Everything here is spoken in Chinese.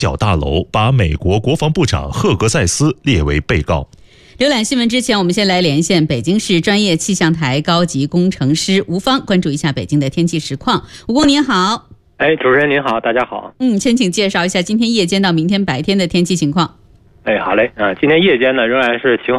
角大楼把美国国防部长赫格塞斯列为被告。 浏览新闻之前，我们先来连线北京市专业气象台高级工程师吴芳，关注一下北京的天气实况。吴工您好。 主持人您好，大家好。 先请介绍一下今天夜间到明天白天的天气情况。 好嘞。今天夜间呢仍然是晴